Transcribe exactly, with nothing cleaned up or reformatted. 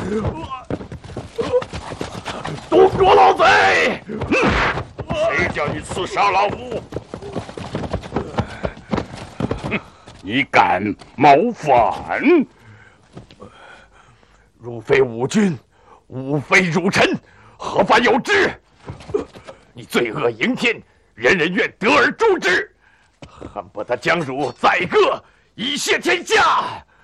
都给我老贼！谁叫你刺杀老夫？你敢谋反？汝非吾君，吾非汝臣，何犯有之？你罪恶盈天，人人愿得而诛之，恨不得将汝宰割以谢天下。